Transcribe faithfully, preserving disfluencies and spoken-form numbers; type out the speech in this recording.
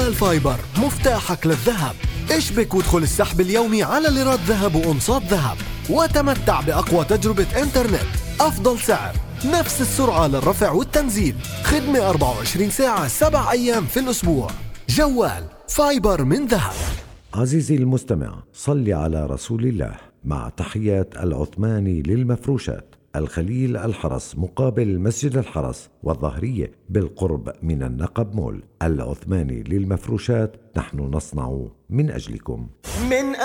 جوال فايبر مفتاحك للذهب. اشبك وادخل السحب اليومي على ليرات ذهب وأنصات ذهب، وتمتع بأقوى تجربة انترنت، أفضل سعر، نفس السرعة للرفع والتنزيل، خدمة أربعة وعشرين ساعة سبع أيام في الأسبوع. جوال فايبر من ذهب. عزيزي المستمع، صل على رسول الله. مع تحيات العثماني للمفروشات، الخليل الحرس مقابل مسجد الحرس والظهرية بالقرب من النقب مول. العثماني للمفروشات، نحن نصنع من أجلكم. من